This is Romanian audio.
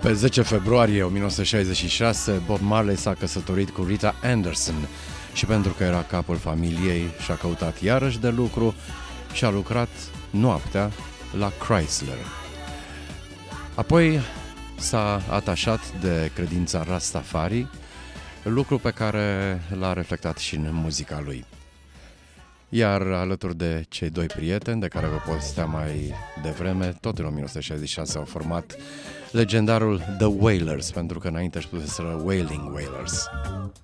Pe 10 februarie 1966, Bob Marley s-a căsătorit cu Rita Anderson și pentru că era capul familiei și-a căutat iarăși de lucru și a lucrat noaptea la Chrysler. Apoi s-a atașat de credința Rastafari, lucru pe care l-a reflectat și în muzica lui. Iar alături de cei doi prieteni de care vă povestea mai devreme, tot în 1966 au format legendarul The Wailers, pentru că înainte își puseseră Wailing Wailers.